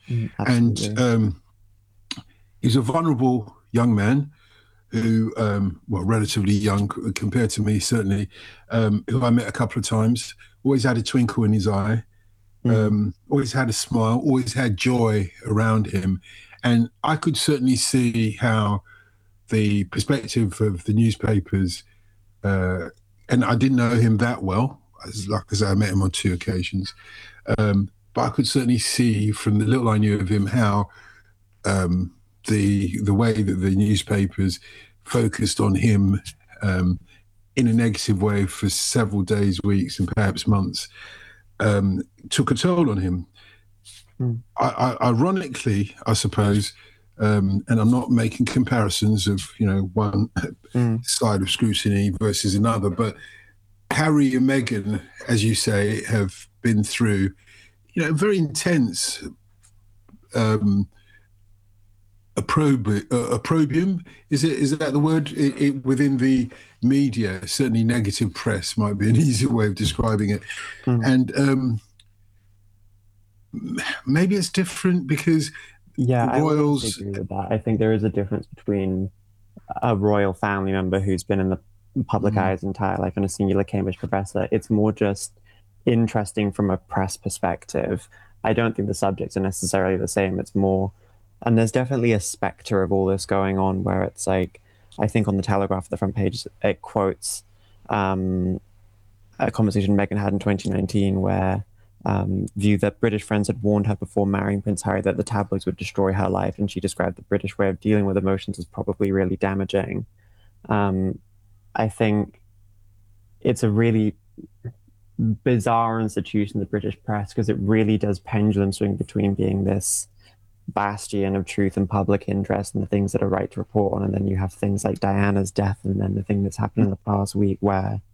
And Absolutely. he's a vulnerable young man who, well, relatively young compared to me, certainly, who I met a couple of times, always had a twinkle in his eye, Mm, always had a smile, always had joy around him. And I could certainly see how the perspective of the newspapers, uh, and I didn't know him that well, as like I say, I met him on two occasions, but I could certainly see from the little I knew of him how the way that the newspapers focused on him um, in a negative way for several days, weeks, and perhaps months took a toll on him. mm, Ironically, I suppose, and I'm not making comparisons of one mm. side of scrutiny versus another, but Harry and Meghan, as you say, have been through very intense um, opprobrium. Is that the word? Within the media, certainly negative press might be an easier way of describing it. Mm. And maybe it's different because Yeah, I would also royals. agree with that. I think there is a difference between a royal family member who's been in the public eye Mm, his entire life and a singular Cambridge professor. It's more just interesting from a press perspective. I don't think the subjects are necessarily the same. It's more, and there's definitely a specter of all this going on where it's like, I think on the Telegraph, the front page, it quotes um, a conversation Meghan had in 2019 where viewed that British friends had warned her before marrying Prince Harry that the tabloids would destroy her life, and she described the British way of dealing with emotions as probably really damaging. Um, I think it's a really bizarre institution, the British press, because it really does pendulum swing between being this bastion of truth and public interest and the things that are right to report on, and then you have things like Diana's death, and then the thing that's happened in the past week where